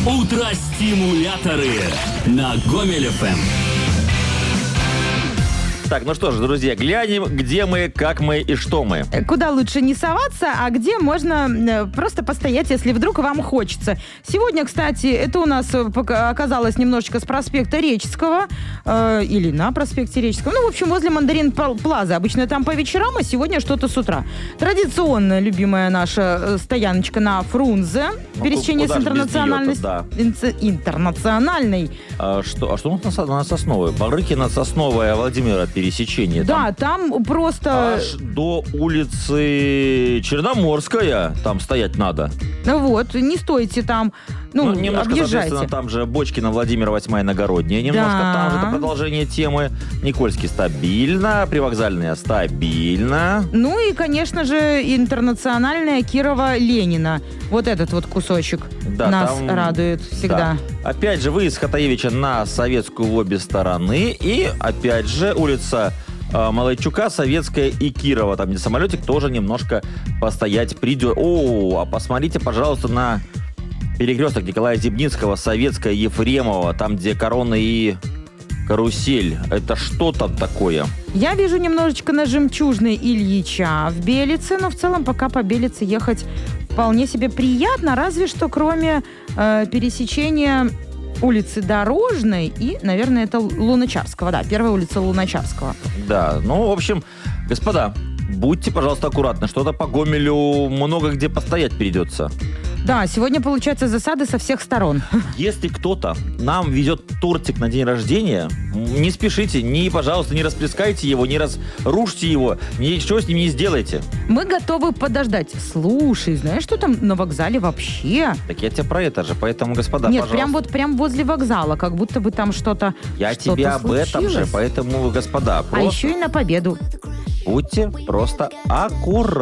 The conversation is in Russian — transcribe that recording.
Утро-стимуляторы на Гомель ФМ. Так, ну что ж, друзья, глянем, где мы, как мы и что мы. Куда лучше не соваться, а где можно просто постоять, если вдруг вам хочется. Сегодня, кстати, это у нас оказалось немножечко с проспекта Реческого, или на проспекте Реческого. Ну, в общем, возле Мандарин Плаза. Обычно там по вечерам, а сегодня что-то с утра. Традиционная, любимая наша стояночка на Фрунзе. Пересечение с интернациональной... интернациональной. А что у нас на Сосновой? Барыкина, Сосновая, Владимира, пересечение. Да, там просто... Аж до улицы Черноморская там стоять надо. Ну вот, не стойте там, немножко, объезжайте. соответственно, там же Бочкина, Владимира, 8-я, Иногородняя. Немножко там же это продолжение темы. Никольский стабильно, Привокзальная стабильно. Ну и, конечно же, интернациональная Кирова, Ленина. Вот этот вот кусочек нас радует всегда. Да. Опять же, выезд Хатаевича на Советскую в обе стороны. И, опять же, улица Малайчука, Советская и Кирова. Там, где самолетик, тоже немножко постоять придет. А посмотрите, пожалуйста, на перекресток Николая Зибницкого, Советская, Ефремова. Там, где Корона и Карусель. Это что там такое? Я вижу немножечко на Жемчужной Ильича в Белице, но в целом пока по Белице ехать вполне себе приятно, разве что кроме пересечения улицы Дорожной и, наверное, это Луначарского. Да, первая улица Луначарского. Да, в общем, господа, будьте, пожалуйста, аккуратны. Что-то по Гомелю много где постоять придется. Да, сегодня, получается, засады со всех сторон. Если кто-то нам везет тортик на день рождения, не спешите, пожалуйста, не расплескайте его, не разрушьте его, ничего с ним не сделайте. Мы готовы подождать. Слушай, знаешь, что там на вокзале вообще? Так я тебе про это же, поэтому, господа, нет, пожалуйста. прям возле вокзала, как будто бы там что-то Я тебе об этом же, поэтому, господа, А еще и на Победу. Будьте просто аккуратны.